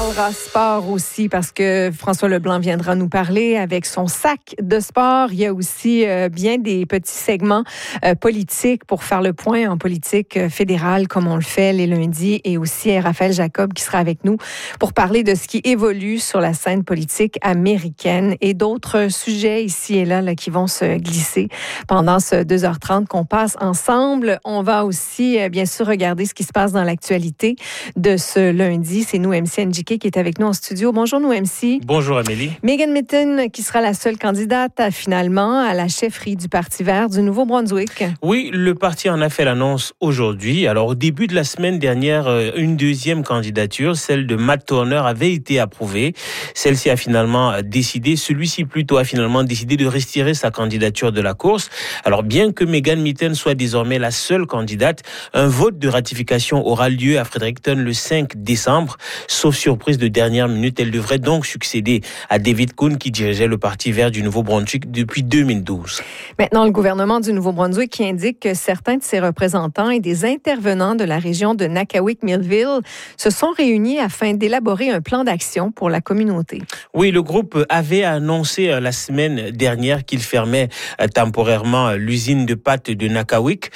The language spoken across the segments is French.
parlera sport aussi parce que François Leblanc viendra nous parler avec son sac de sport. Il y a aussi bien des petits segments politiques pour faire le point en politique fédérale comme on le fait les lundis, et aussi Raphaël Jacob qui sera avec nous pour parler de ce qui évolue sur la scène politique américaine et d'autres sujets ici et là qui vont se glisser pendant ce 2h30 qu'on passe ensemble. On va aussi bien sûr regarder ce qui se passe dans l'actualité de ce lundi. C'est nous, MC Njike, qui est avec nous en studio. Bonjour, nous, MC. Bonjour, Amélie. Megan Mitton, qui sera la seule candidate finalement à la chefferie du Parti vert du Nouveau-Brunswick. Oui, le parti en a fait l'annonce aujourd'hui. Alors, au début de la semaine dernière, une deuxième candidature, celle de Matt Turner, avait été approuvée. Celle-ci a finalement décidé, celui-ci plutôt a finalement décidé de retirer sa candidature de la course. Alors, bien que Megan Mitton soit désormais la seule candidate, un vote de ratification aura lieu à Fredericton le 5 décembre. Sauf surprise de dernière minute, elle devrait donc succéder à David Coon qui dirigeait le Parti vert du Nouveau-Brunswick depuis 2012. Maintenant, le gouvernement du Nouveau-Brunswick qui indique que certains de ses représentants et des intervenants de la région de Nakawick-Millville se sont réunis afin d'élaborer un plan d'action pour la communauté. Oui, le groupe avait annoncé la semaine dernière qu'il fermait temporairement l'usine de pâtes de Nakawick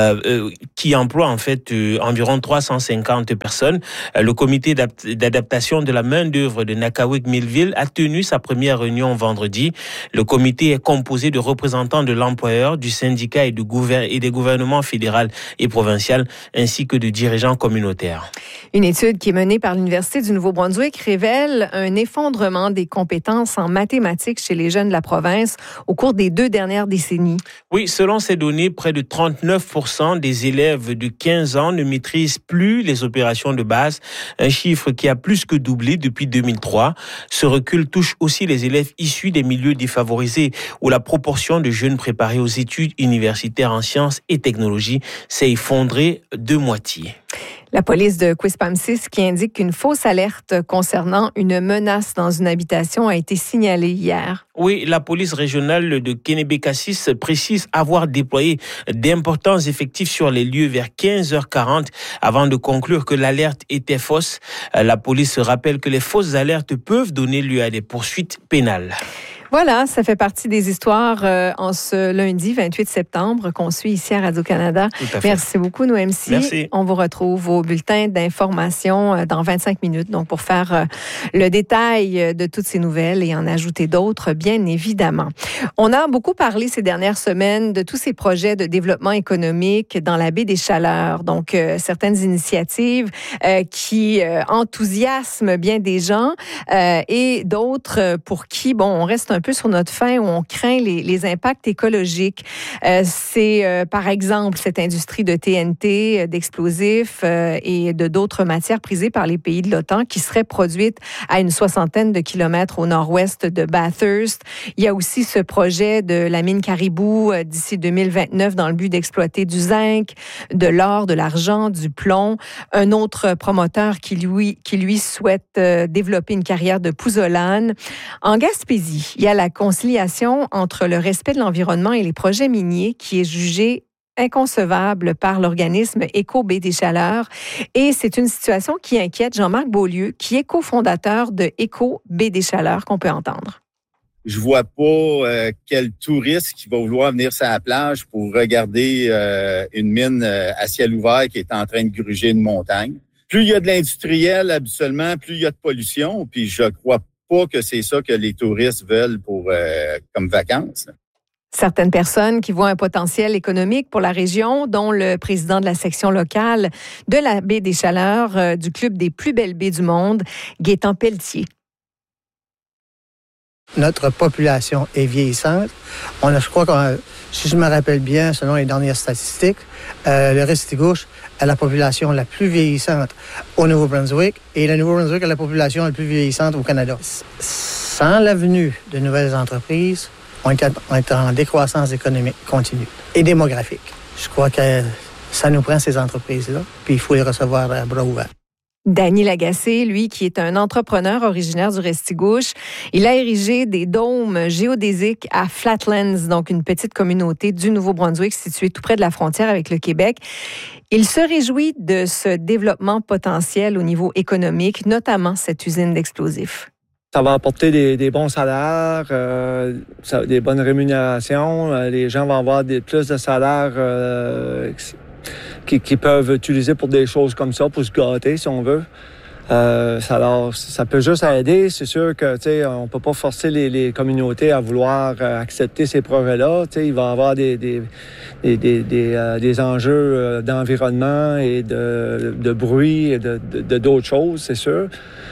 qui emploie en fait environ 350 personnes. Le comité d'adaptation de la main-d'œuvre de Nakawick-Millville a tenu sa première réunion vendredi. Le comité est composé de représentants de l'employeur, du syndicat et des gouvernements fédéral et provincial, ainsi que de dirigeants communautaires. Une étude qui est menée par l'Université du Nouveau-Brunswick révèle un effondrement des compétences en mathématiques chez les jeunes de la province au cours des 2 dernières décennies. Oui, selon ces données, près de 39% des élèves de 15 ans ne maîtrisent plus les opérations de base, un chiffre qui a plus que doublé depuis 2003. Ce recul touche aussi les élèves issus des milieux défavorisés où la proportion de jeunes préparés aux études universitaires en sciences et technologies s'est effondrée de moitié. La police de Quispamsis qui indique qu'une fausse alerte concernant une menace dans une habitation a été signalée hier. Oui, la police régionale de Kennebecassis précise avoir déployé d'importants effectifs sur les lieux vers 15h40 avant de conclure que l'alerte était fausse. La police rappelle que les fausses alertes peuvent donner lieu à des poursuites pénales. Voilà, ça fait partie des histoires en ce lundi 28 septembre qu'on suit ici à Radio-Canada. Merci beaucoup, nous, MC. Merci. On vous retrouve au bulletin d'information dans 25 minutes, donc pour faire le détail de toutes ces nouvelles et en ajouter d'autres, bien évidemment. On a beaucoup parlé ces dernières semaines de tous ces projets de développement économique dans la baie des Chaleurs. Donc, certaines initiatives qui enthousiasment bien des gens et d'autres pour qui, on reste un peu sur notre faim où on craint les impacts écologiques. C'est, par exemple, cette industrie de TNT, d'explosifs et de d'autres matières prisées par les pays de l'OTAN qui seraient produites à une 60aine de kilomètres au nord-ouest de Bathurst. Il y a aussi ce projet de la mine Caribou d'ici 2029 dans le but d'exploiter du zinc, de l'or, de l'argent, du plomb. Un autre promoteur qui lui souhaite développer une carrière de pouzzolane. En Gaspésie, il y a la conciliation entre le respect de l'environnement et les projets miniers qui est jugée inconcevable par l'organisme Éco-Baie des Chaleurs. Et c'est une situation qui inquiète Jean-Marc Beaulieu, qui est cofondateur de Éco-Baie des Chaleurs, qu'on peut entendre. Je vois pas quel touriste qui va vouloir venir sur la plage pour regarder une mine à ciel ouvert qui est en train de gruger une montagne. Plus il y a de l'industriel, habituellement, plus il y a de pollution. Puis je crois pas que c'est ça que les touristes veulent pour comme vacances. Certaines personnes qui voient un potentiel économique pour la région, dont le président de la section locale de la baie des Chaleurs du Club des plus belles baies du monde, Gaétan Pelletier. Notre population est vieillissante. Je crois que, si je me rappelle bien, selon les dernières statistiques, le Restigouche a la population la plus vieillissante au Nouveau-Brunswick et le Nouveau-Brunswick a la population la plus vieillissante au Canada. Sans la venue de nouvelles entreprises, on est en décroissance économique continue et démographique. Je crois que ça nous prend ces entreprises-là, puis il faut les recevoir à bras ouverts. Danny Lagacé, lui, qui est un entrepreneur originaire du Restigouche, il a érigé des dômes géodésiques à Flatlands, donc une petite communauté du Nouveau-Brunswick située tout près de la frontière avec le Québec. Il se réjouit de ce développement potentiel au niveau économique, notamment cette usine d'explosifs. Ça va apporter des bons salaires, des bonnes rémunérations. Les gens vont avoir plus de salaires qui peuvent utiliser pour des choses comme ça, pour se gâter, si on veut. Ça peut juste aider. C'est sûr que, on peut pas forcer les communautés à vouloir accepter ces projets-là. Il va y avoir des enjeux d'environnement et de bruit et d'autres choses, c'est sûr.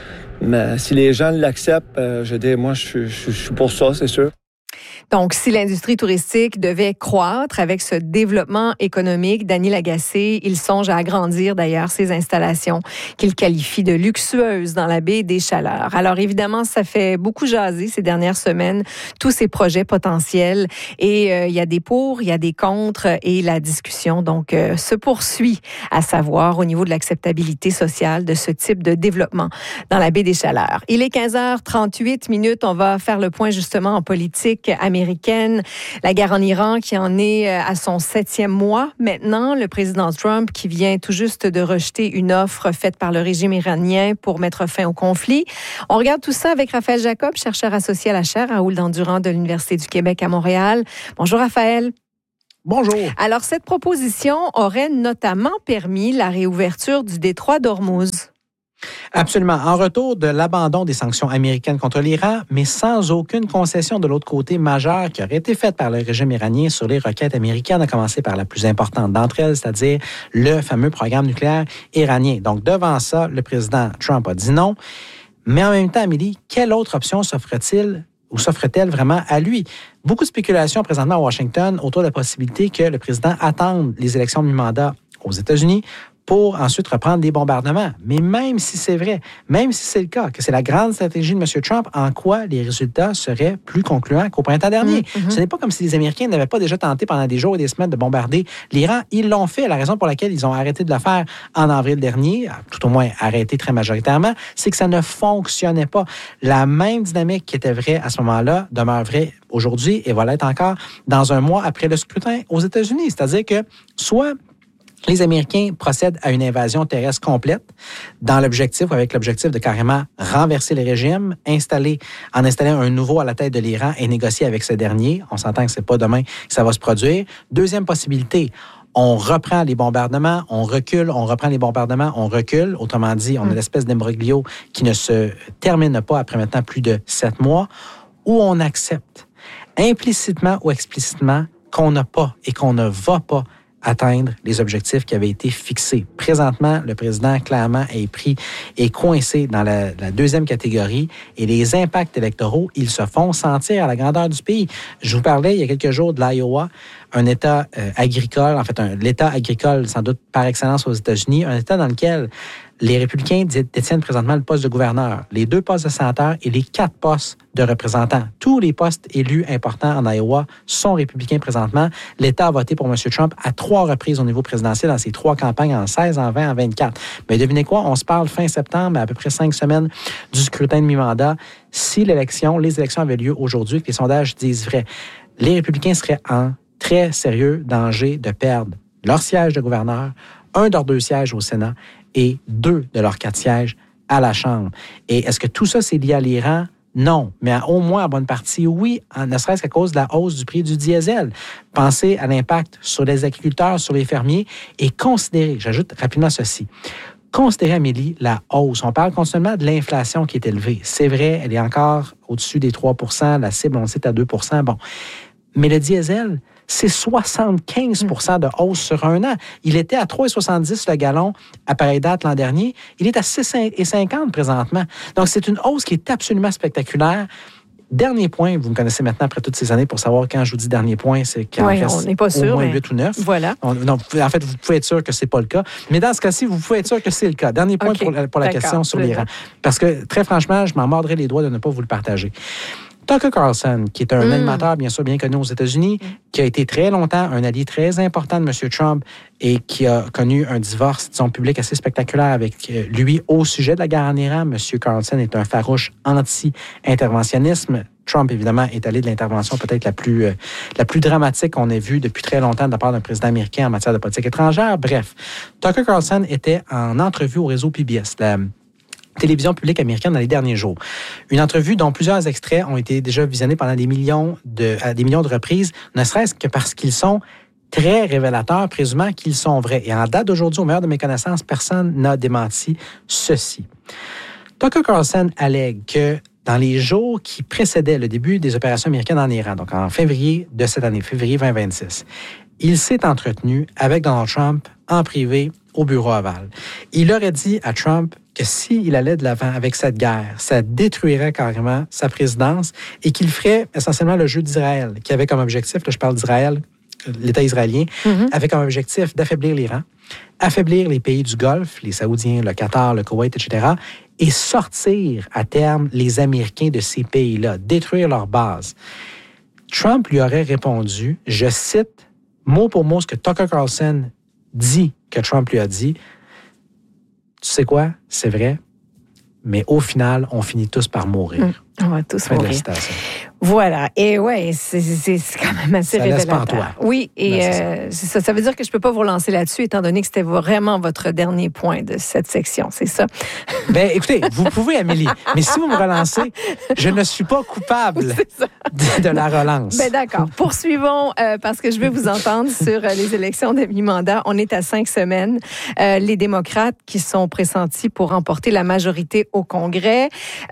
Mais si les gens l'acceptent, moi, je suis pour ça, c'est sûr. Donc, si l'industrie touristique devait croître avec ce développement économique, Danny Lagacé, il songe à agrandir d'ailleurs ses installations qu'il qualifie de luxueuses dans la baie des Chaleurs. Alors évidemment, ça fait beaucoup jaser ces dernières semaines, tous ces projets potentiels. Et il y a des pour, il y a des contre et la discussion donc se poursuit à savoir au niveau de l'acceptabilité sociale de ce type de développement dans la baie des Chaleurs. Il est 15h38. On va faire le point justement en politique américaine. La guerre en Iran qui en est à son 7e mois maintenant. Le président Trump qui vient tout juste de rejeter une offre faite par le régime iranien pour mettre fin au conflit. On regarde tout ça avec Raphaël Jacob, chercheur associé à la chaire Raoul Dandurand de l'Université du Québec à Montréal. Bonjour Raphaël. Bonjour. Alors cette proposition aurait notamment permis la réouverture du détroit d'Ormuz. Absolument. En retour de l'abandon des sanctions américaines contre l'Iran, mais sans aucune concession de l'autre côté majeure qui aurait été faite par le régime iranien sur les requêtes américaines, à commencer par la plus importante d'entre elles, c'est-à-dire le fameux programme nucléaire iranien. Donc, devant ça, le président Trump a dit non. Mais en même temps, Amélie, quelle autre option s'offre-t-il ou s'offre-t-elle vraiment à lui? Beaucoup de spéculations présentement à Washington autour de la possibilité que le président attende les élections de mi-mandat aux États-Unis pour ensuite reprendre des bombardements. Mais même si c'est vrai, même si c'est le cas, que c'est la grande stratégie de M. Trump, en quoi les résultats seraient plus concluants qu'au printemps dernier? Ce n'est pas comme si les Américains n'avaient pas déjà tenté pendant des jours et des semaines de bombarder l'Iran. Ils l'ont fait. La raison pour laquelle ils ont arrêté de le faire en avril dernier, tout au moins arrêté très majoritairement, c'est que ça ne fonctionnait pas. La même dynamique qui était vraie à ce moment-là demeure vraie aujourd'hui et va l'être encore dans un mois après le scrutin aux États-Unis. C'est-à-dire que soit les Américains procèdent à une invasion terrestre complète avec l'objectif de carrément renverser le régime, installer un nouveau à la tête de l'Iran et négocier avec ce dernier. On s'entend que c'est pas demain que ça va se produire. Deuxième possibilité, on reprend les bombardements, on recule, on reprend les bombardements, on recule. Autrement dit, on a l'espèce d'imbroglio qui ne se termine pas après maintenant plus de 7 mois, où on accepte implicitement ou explicitement qu'on n'a pas et qu'on ne va pas atteindre les objectifs qui avaient été fixés. Présentement, le président, clairement, est coincé dans la deuxième catégorie et les impacts électoraux, ils se font sentir à la grandeur du pays. Je vous parlais il y a quelques jours de l'Iowa, un État agricole, l'État agricole sans doute par excellence aux États-Unis, un État dans lequel les républicains détiennent présentement le poste de gouverneur, les 2 postes de sénateur et les 4 postes de représentants. Tous les postes élus importants en Iowa sont républicains présentement. L'État a voté pour M. Trump à 3 reprises au niveau présidentiel dans ses 3 campagnes, en 16, en 20, en 24. Mais devinez quoi? On se parle fin septembre, à peu près 5 semaines du scrutin de mi-mandat. Si les élections avaient lieu aujourd'hui, que les sondages disent vrai, les républicains seraient en très sérieux danger de perdre leur siège de gouverneur, un de leurs 2 sièges au Sénat et 2 de leurs 4 sièges à la Chambre. Et est-ce que tout ça, c'est lié à l'Iran? Non, mais au moins en bonne partie, oui, ne serait-ce qu'à cause de la hausse du prix du diesel. Pensez à l'impact sur les agriculteurs, sur les fermiers et considérez, j'ajoute rapidement ceci, considérez, Amélie, la hausse. On parle continuellement de l'inflation qui est élevée. C'est vrai, elle est encore au-dessus des 3 %, la cible, on le sait, à 2 %. Bon, mais le diesel, c'est 75 % de hausse sur un an. Il était à 3,70 le gallon à pareille date l'an dernier. Il est à 6,50 présentement. Donc, c'est une hausse qui est absolument spectaculaire. Dernier point, vous me connaissez maintenant après toutes ces années pour savoir quand je vous dis dernier point, c'est qu'il en reste au moins 8 ou 9. Voilà. En fait, vous pouvez être sûr que c'est pas le cas. Mais dans ce cas-ci, vous pouvez être sûr que c'est le cas. Dernier point pour la question sur l'Iran. Parce que, très franchement, je m'en mordrai les doigts de ne pas vous le partager. Tucker Carlson, qui est un animateur, bien sûr, bien connu aux États-Unis, qui a été très longtemps un allié très important de M. Trump et qui a connu un divorce, disons, public assez spectaculaire avec lui au sujet de la guerre en Iran. M. Carlson est un farouche anti-interventionnisme. Trump, évidemment, est allé de l'intervention peut-être la plus dramatique qu'on ait vue depuis très longtemps de la part d'un président américain en matière de politique étrangère. Bref, Tucker Carlson était en entrevue au réseau PBS, la télévision publique américaine, dans les derniers jours. Une entrevue dont plusieurs extraits ont été déjà visionnés pendant des millions de reprises, ne serait-ce que parce qu'ils sont très révélateurs, présumant qu'ils sont vrais. Et en date d'aujourd'hui, au meilleur de mes connaissances, personne n'a démenti ceci. Tucker Carlson allègue que dans les jours qui précédaient le début des opérations américaines en Iran, donc en février de cette année, février 2026, il s'est entretenu avec Donald Trump en privé au bureau Oval. Il aurait dit à Trump que s'il allait de l'avant avec cette guerre, ça détruirait carrément sa présidence et qu'il ferait essentiellement le jeu d'Israël, qui avait comme objectif, là je parle d'Israël, l'État israélien, avait comme objectif d'affaiblir l'Iran, affaiblir les pays du Golfe, les Saoudiens, le Qatar, le Koweït, etc., et sortir à terme les Américains de ces pays-là, détruire leurs bases. Trump lui aurait répondu, je cite mot pour mot ce que Tucker Carlson dit que Trump lui a dit. Tu sais quoi? C'est vrai. Mais au final, on finit tous par mourir. On va tous mourir. Voilà. Et ouais, c'est quand même assez révélateur. Oui, et c'est ça. Ça veut dire que je ne peux pas vous relancer là-dessus, étant donné que c'était vraiment votre dernier point de cette section, c'est ça? Bien, écoutez, vous pouvez, Amélie, mais si vous me relancez, je ne suis pas coupable de la relance. Bien, d'accord. Poursuivons, parce que je veux vous entendre sur les élections de mi-mandat. On est à 5 semaines. Les démocrates qui sont pressentis pour remporter la majorité au Congrès.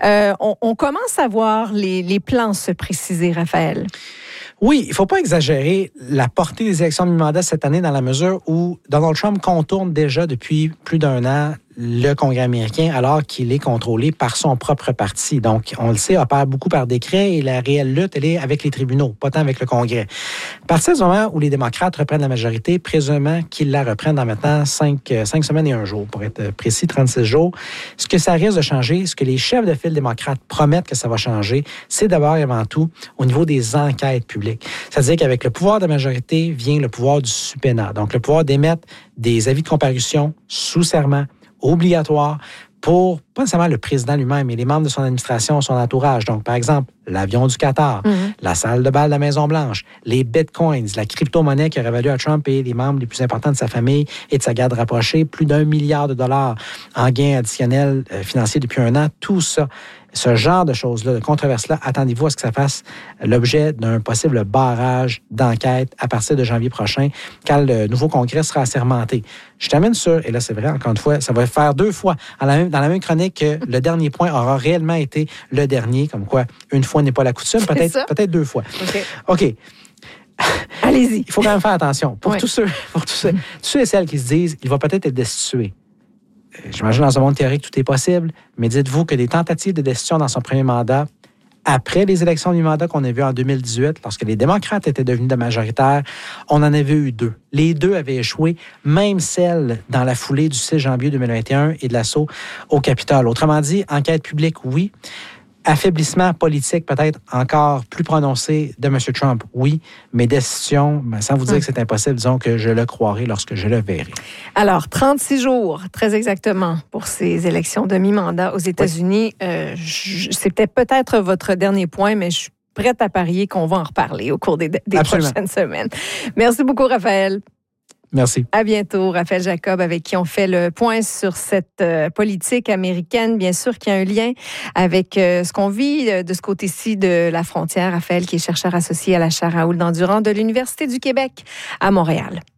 On commence à voir les plans se préciser, Raphaël. Oui, il ne faut pas exagérer la portée des élections de mi-mandat cette année dans la mesure où Donald Trump contourne déjà depuis plus d'un an le Congrès américain alors qu'il est contrôlé par son propre parti. Donc, on le sait, opère beaucoup par décret et la réelle lutte, elle est avec les tribunaux, pas tant avec le Congrès. À partir du moment où les démocrates reprennent la majorité, présumément qu'ils la reprennent dans maintenant 5 semaines et 1 jour, pour être précis, 36 jours, ce que ça risque de changer, ce que les chefs de file démocrates promettent que ça va changer, c'est d'abord et avant tout au niveau des enquêtes publiques. C'est-à-dire qu'avec le pouvoir de la majorité vient le pouvoir du subpoena, donc le pouvoir d'émettre des avis de comparution sous serment, obligatoire pour, pas nécessairement le président lui-même, mais les membres de son administration, son entourage. Donc, par exemple, l'avion du Qatar, la salle de bal de la Maison-Blanche, les bitcoins, la crypto-monnaie qui aurait valu à Trump et les membres les plus importants de sa famille et de sa garde rapprochée plus d'1 milliard de dollars en gains additionnels financiers depuis 1 an. Tout ça, ce genre de choses-là, de controverses-là, attendez-vous à ce que ça fasse l'objet d'un possible barrage d'enquête à partir de janvier prochain, quand le nouveau Congrès sera assermenté. Je termine sur, et là c'est vrai, encore une fois, ça va faire 2 fois dans la même chronique que le dernier point aura réellement été le dernier, comme quoi une fois n'est pas la coutume, peut-être 2 fois. OK. Allez-y. Il faut quand même faire attention. Pour tous ceux et celles qui se disent, il va peut-être être destitué. J'imagine dans un monde théorique, tout est possible, mais dites-vous que des tentatives de destitution dans son premier mandat, après les élections du mandat qu'on a vues en 2018, lorsque les démocrates étaient devenus de majoritaire, on en avait eu 2. Les 2 avaient échoué, même celle dans la foulée du 6 janvier 2021 et de l'assaut au Capitole. Autrement dit, enquête publique, oui. Affaiblissement politique peut-être encore plus prononcé de M. Trump, oui, mais destitution, sans vous dire que c'est impossible, disons que je le croirai lorsque je le verrai. Alors, 36 jours, très exactement, pour ces élections de mi-mandat aux États-Unis. Oui. C'était peut-être votre dernier point, mais je suis prête à parier qu'on va en reparler au cours des prochaines semaines. Merci beaucoup, Raphaël. Merci. À bientôt, Raphaël Jacob, avec qui on fait le point sur cette politique américaine. Bien sûr qu'il y a un lien avec ce qu'on vit de ce côté-ci de la frontière. Raphaël, qui est chercheur associé à la chaire Raoul Dandurand de l'Université du Québec à Montréal.